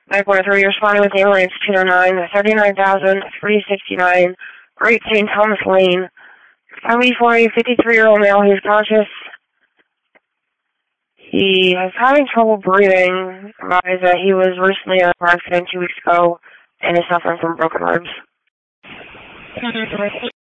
943, responding with ambulance 209, 39,369, Great St. Thomas Lane. Family for a 53-year-old male who's conscious. He is having trouble breathing. Advised that he was recently in a car accident 2 weeks ago and is suffering from broken ribs.